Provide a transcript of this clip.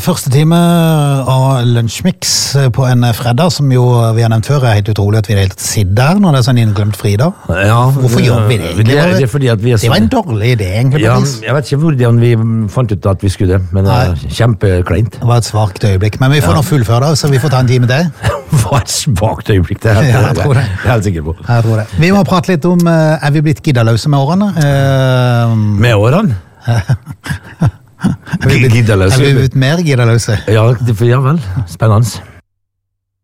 Første time av Lunsjmix på en fredag, som jo vi har nevnt før, helt utrolig at vi helt sitter der når det sånn innglemt fridag. Ja, hvorfor gjør vi det egentlig? Det er fordi at vi det var en dårlig idé, egentlig. Ja, jeg vet ikke hvordan vi fant ut at vi skulle det, men det er kjempekleint. Det var et svagt øyeblikk, men vi får nå fullføre det, så vi får ta en time til. Det var et svagt øyeblikk, det ja, jeg tror det. Jeg er helt sikker på. Jeg tror det. Vi må prate litt om, er vi blitt giddaløse med årene? Med årene? Er vi blitt mer giddaløse? Ja vel. Spennende.